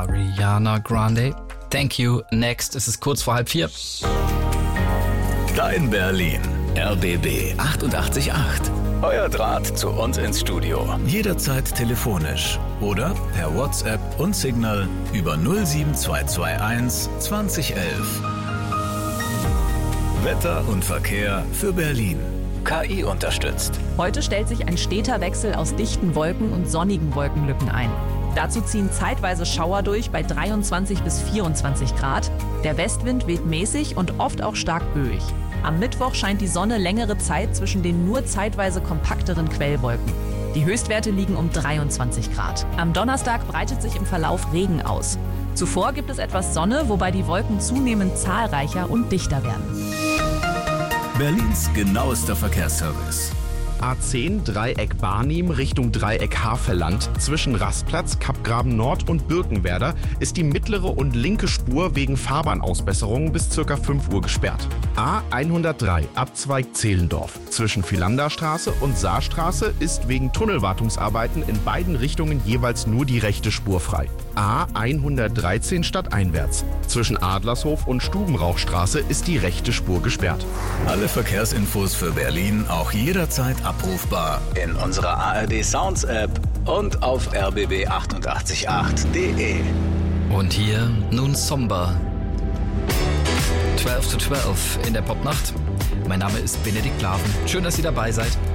Ariana Grande. Thank you. Next. Es ist kurz vor 3:30. Dein Berlin. RBB 88.8. Euer Draht zu uns ins Studio. Jederzeit telefonisch oder per WhatsApp und Signal über 07221 2011. Wetter und Verkehr für Berlin. KI unterstützt. Heute stellt sich ein steter Wechsel aus dichten Wolken und sonnigen Wolkenlücken ein. Dazu ziehen zeitweise Schauer durch bei 23 bis 24 Grad. Der Westwind weht mäßig und oft auch stark böig. Am Mittwoch scheint die Sonne längere Zeit zwischen den nur zeitweise kompakteren Quellwolken. Die Höchstwerte liegen um 23 Grad. Am Donnerstag breitet sich im Verlauf Regen aus. Zuvor gibt es etwas Sonne, wobei die Wolken zunehmend zahlreicher und dichter werden. Berlins genauester Verkehrsservice. A10 Dreieck Barnim Richtung Dreieck Havelland. Zwischen Rastplatz, Kappgraben Nord und Birkenwerder ist die mittlere und linke Spur wegen Fahrbahnausbesserungen bis ca. 5 Uhr gesperrt. A103 Abzweig Zehlendorf. Zwischen Philanderstraße und Saarstraße ist wegen Tunnelwartungsarbeiten in beiden Richtungen jeweils nur die rechte Spur frei. A113 stadteinwärts. Zwischen Adlershof und Stubenrauchstraße ist die rechte Spur gesperrt. Alle Verkehrsinfos für Berlin auch jederzeit abrufbar in unserer ARD Sounds App und auf rbb888.de. Und hier nun Somber. 12 to 12 in der Popnacht. Mein Name ist Benedikt Laven. Schön, dass ihr dabei seid.